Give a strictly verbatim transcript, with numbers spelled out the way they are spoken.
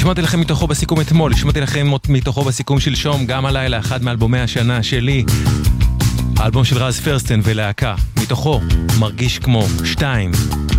השמעתי לכם מתוכו בסיכום אתמול, השמעתי לכם מתוכו בסיכום שלשום, גם הלילה, אחד מאלבומי השנה שלי, האלבום של רז פרסטן ולהקה, מתוכו מרגיש כמו שתיים.